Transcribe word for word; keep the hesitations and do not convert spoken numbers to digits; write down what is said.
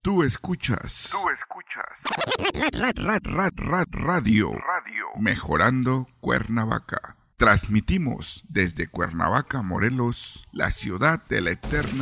Tú escuchas. Tú escuchas. Rad, rad, rad, rad, radio. Radio. Mejorando Cuernavaca. Transmitimos desde Cuernavaca, Morelos, la ciudad de la eterna